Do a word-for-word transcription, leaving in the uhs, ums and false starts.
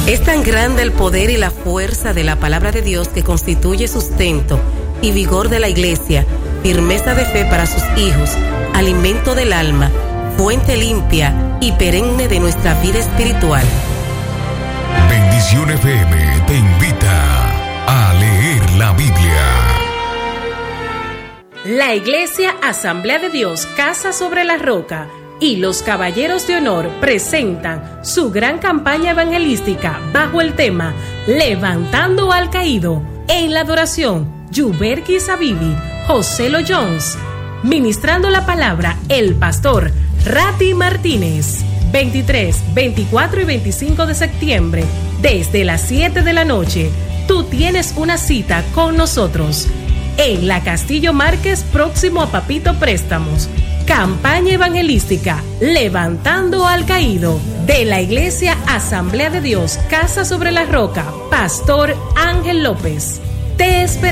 Es tan grande el poder y la fuerza de la palabra de Dios que constituye sustento y vigor de la iglesia, firmeza de fe para sus hijos, alimento del alma, fuente limpia y perenne de nuestra vida espiritual. Bendición F M te invita a leer la Biblia. La Iglesia Asamblea de Dios Casa sobre la Roca y los Caballeros de Honor presentan su gran campaña evangelística bajo el tema Levantando al Caído. En la adoración, Yuberki Sabibi, José Lo Jones. Ministrando la palabra, el pastor Rati Martínez. veintitrés, veinticuatro y veinticinco de septiembre, desde las siete de la noche, tú tienes una cita con nosotros en la Castillo Márquez, próximo a Papito Préstamos. Campaña evangelística Levantando al Caído de la Iglesia Asamblea de Dios Casa sobre la Roca, Pastor Ángel López. Te esperamos.